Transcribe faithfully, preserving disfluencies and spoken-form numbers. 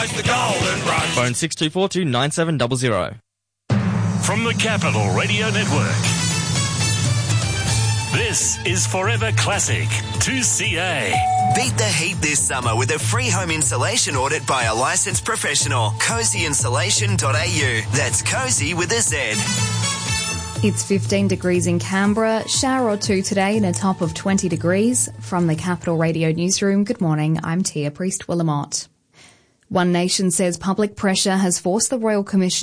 like the Golden Rush. Phone six two four two nine seven zero zero. From the Capital Radio Network, this is Forever Classic two C A. Beat the heat this summer with a free home insulation audit by a licensed professional. cozy insulation dot a u. That's cozy with a Z. It's fifteen degrees in Canberra, shower or two today and a top of twenty degrees. From the Capital Radio Newsroom, good morning, I'm Tia Priest-Willamott. One Nation says public pressure has forced the Royal Commission